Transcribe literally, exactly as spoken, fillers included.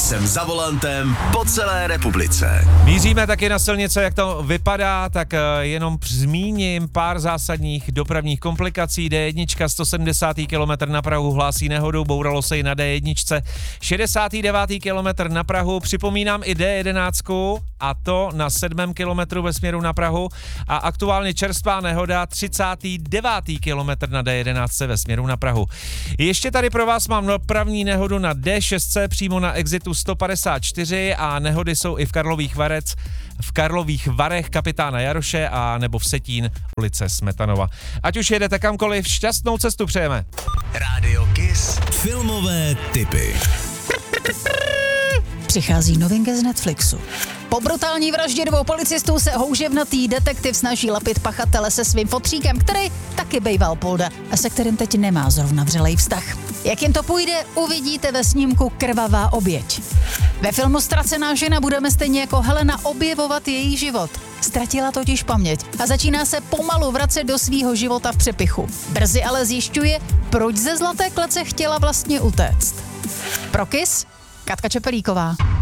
jsem za volantem po celé republice. Míříme taky na silnice, jak to vypadá, tak jenom zmíním pár zásadních dopravních komplikací. D jedna sto sedmdesátý kilometr na Prahu hlásí nehodu, bouralo se i na D jedna. šedesátý devátý kilometr na Prahu, připomínám i D jedenáct a to na sedmém kilometru ve směru na Prahu a aktuálně čerstvá nehoda třicátý devátý kilometr na D jedenáct ve směru na Prahu. Ještě tady pro vás mám dopravní nehodu na D šest přímo na exitu sto padesát čtyři a nehody jsou i v Karlových Varech, v Karlových Varech kapitána Jaroše a nebo v Setín ulice Smetanova. Ať už jedete kamkoliv, šťastnou cestu přejeme. Rádio Kiss filmové tipy. Přichází novinka z Netflixu. Po brutální vraždě dvou policistů se houževnatý detektiv snaží lapit pachatele se svým fotříkem, který taky bejval polda a se kterým teď nemá zrovna vřelej vztah. Jak jim to půjde, uvidíte ve snímku Krvavá oběť. Ve filmu Ztracená žena budeme stejně jako Helena objevovat její život. Ztratila totiž paměť a začíná se pomalu vracet do svýho života v přepichu. Brzy ale zjišťuje, proč ze zlaté klece chtěla vlastně utéct. Pro Kiss Katka Čepelíková.